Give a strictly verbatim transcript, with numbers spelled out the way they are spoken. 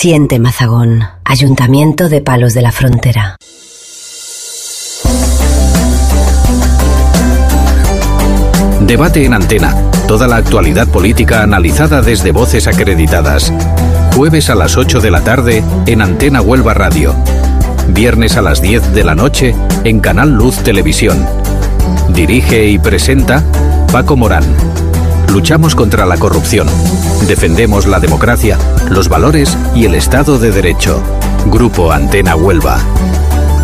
Siente Mazagón, Ayuntamiento de Palos de la Frontera. Debate en Antena. Toda la actualidad política analizada desde voces acreditadas. Jueves a las ocho de la tarde en Antena Huelva Radio. Viernes a las diez de la noche en Canal Luz Televisión. Dirige y presenta Paco Morán. Luchamos contra la corrupción. Defendemos la democracia, los valores y el Estado de Derecho. Grupo Antena Huelva.